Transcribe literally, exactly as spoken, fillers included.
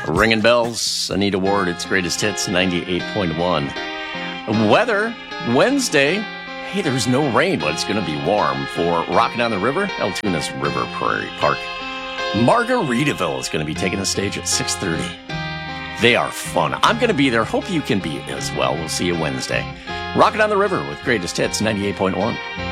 Ringing bells, Anita Ward, it's Greatest Hits, ninety-eight point one. Weather, Wednesday, hey, there's no rain, but it's going to be warm for Rockin' on the River, Altoona's River Prairie Park. Margaritaville is going to be taking the stage at six thirty. They are fun. I'm going to be there. Hope you can be as well. We'll see you Wednesday. Rockin' on the River with Greatest Hits, ninety-eight point one.